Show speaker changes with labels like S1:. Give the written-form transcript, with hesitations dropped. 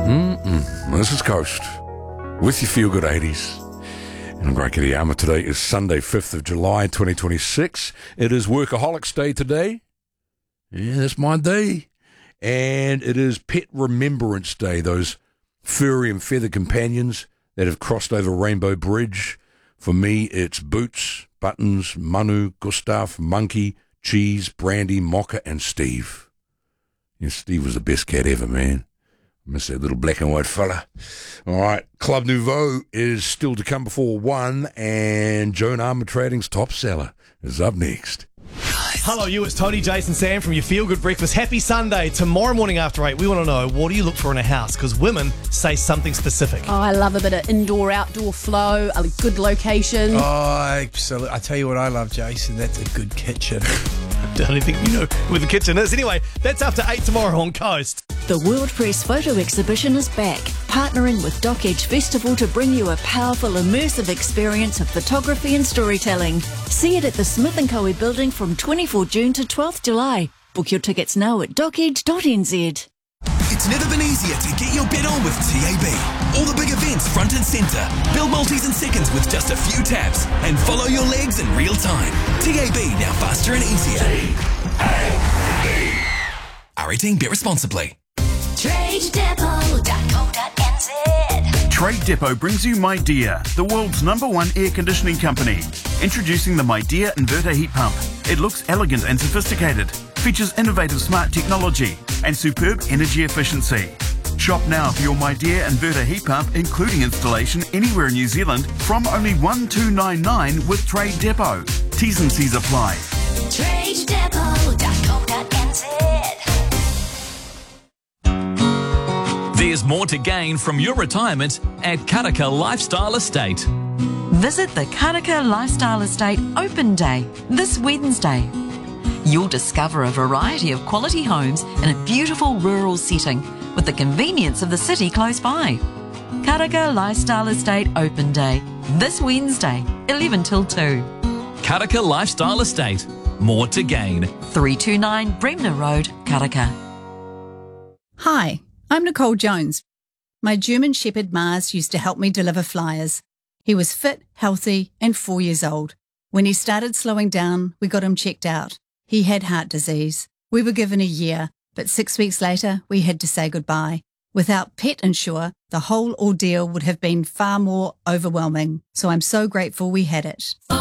S1: This is Coast with your Feel Good 80s. And I'm Greg Kiriyama. Today is Sunday, 5th of July, 2026. It is Workaholics Day today. Yeah, that's my day. And it is Pet Remembrance Day, those furry and feather companions that have crossed over Rainbow Bridge. For me, it's Boots, Buttons, Manu, Gustav, Monkey, Cheese, Brandy, Mocha, and Steve. Yeah, Steve was the best cat ever, man. I miss that little black and white fella. All right, Club Nouveau is still to come before 1, and Joan Armatrading's Top Seller is up next.
S2: Hello, you. It's Tony, Jason, Sam from your Feel Good Breakfast. Happy Sunday. Tomorrow morning after 8, we want to know, what do you look for in a house? Because women say something specific.
S3: Oh, I love a bit of indoor-outdoor flow, a good location.
S4: Oh, absolutely. I tell you what I love, Jason. That's a good kitchen.
S2: I don't think you know where the kitchen is. Anyway, that's after 8 tomorrow on Coast.
S5: The World Press Photo Exhibition is back, partnering with Dock Edge Festival to bring you a powerful, immersive experience of photography and storytelling. See it at the Smith & Coe building from 24 June to 12th July. Book your tickets now at dockedge.nz.
S6: It's never been easier to get your bet on with TAB. All the big events front and centre. Build multis in seconds with just a few taps and follow your legs in real time. TAB, now faster and easier. R18, bet responsibly.
S7: TradeDepot.co.nz. Trade Depot brings you MyDear, the world's #1 air conditioning company. Introducing the MyDear inverter heat pump. It looks elegant and sophisticated, features innovative smart technology and superb energy efficiency. Shop now for your MyDear inverter heat pump, including installation anywhere in New Zealand from only $1,299 with Trade Depot. T's and C's apply.
S5: TradeDepot.co.nz.
S8: There's more to gain from your retirement at Karaka Lifestyle Estate.
S9: Visit the Karaka Lifestyle Estate Open Day this Wednesday. You'll discover a variety of quality homes in a beautiful rural setting with the convenience of the city close by. Karaka Lifestyle Estate Open Day this Wednesday, 11 till 2.
S8: Karaka Lifestyle Estate. More to gain.
S9: 329 Bremner Road, Karaka.
S10: Hi, I'm Nicole Jones. My German Shepherd Mars used to help me deliver flyers. He was fit, healthy, and 4 years old. When he started slowing down, we got him checked out. He had heart disease. We were given a year, but 6 weeks later, we had to say goodbye. Without Pet Insure, the whole ordeal would have been far more overwhelming. So I'm so grateful we had it.